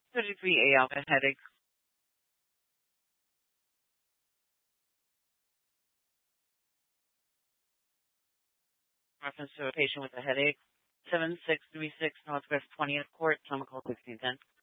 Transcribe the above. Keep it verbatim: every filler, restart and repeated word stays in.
thirty-three A Alpha headache. Reference to a patient with a headache. seven six three six Northwest twentieth Court, Chemical sixteen ten.